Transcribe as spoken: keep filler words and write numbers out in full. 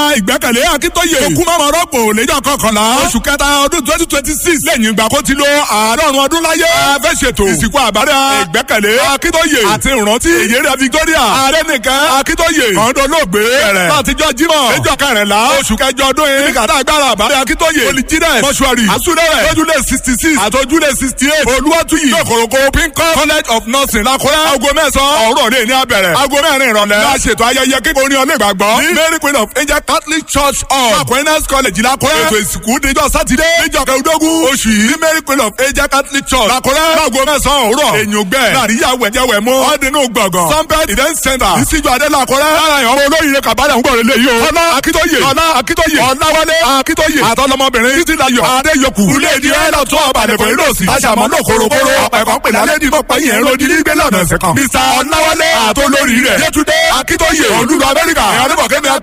ìgbẹ́kẹ̀lé akíntóye okú mọ́mọ́ rọ́pò lẹ́jọ́ kọkànlá oṣù kẹta ọdún twenty twenty six lẹ́yìn ìgbà kó ti lo àádọ́rùn ọdún láyé a fẹ́ ṣètò ìsìnkú àbárẹ́ ìgbẹ́kẹ̀lé akíntóye àti ìrántí ìyẹ́rẹ́ victoria arẹ́nìkan akíntóye kọ́ńdọ̀ lóògbé bẹ̀rẹ̀ látijọ́ jímọ̀ lẹ́jọ́ kẹrìnlá oṣù kẹjọ ọdún yìí ní kàdá agbára àbárẹ́ akíntóye olùjídẹ̀ mọ́ṣúárì àsúlẹ̀rẹ̀ lójúlé sixty six àtọ́júlé sixty eight olúwàtúyì lókoroko pinkọ́ college of nursing lakúrẹ́ aago mẹ́sàn-án ọ̀rọ̀ ní ní abẹ̀rẹ̀ aago mẹ́rin ìrọ̀lẹ́ la ṣètò ayẹyẹ kíkọ́ orin ọlẹ́gbàgbọ́ ní Mary Queen of Angel Catholic Church hall Aquinas college lakúrẹ́ ètò ìsìnkú níjọ́ sátidé níjọ́ kẹrìndógún oṣù yìí ní Mary Queen of Angel Catholic Church lakúrẹ́ aago mẹ́sàn-án ọ̀rọ̀ èyàn gbẹ láàríyá wẹ̀jẹ̀wẹ̀ mú ọdínú gbọ̀ngàn Sunbed event center ìsíjọ adé lakúrẹ́ lára ìhàn olóyè kàbádà ń gbọ̀rẹ̀ léyìí o ọlá akíntóye ọlá akíntóye ọláwálé akíntóye àtọlọmọbìnrin títí layọ̀ adéyọkù ilé ìdí ẹ̀rọ tó ọba àdẹ̀fọ̀ ìlọsí aṣàmọ́ náà korokoro ọ̀pẹ̀kọ́ pè lálẹ́ dìbò pẹ̀yìn ẹ̀rọ dídí gbé lọ́nà ẹ̀sẹ̀ kan. Mr ọláwálé àtọlórí rẹ̀ yẹtúndé akíntóye olúlu Amẹ́ríkà ẹ̀rọ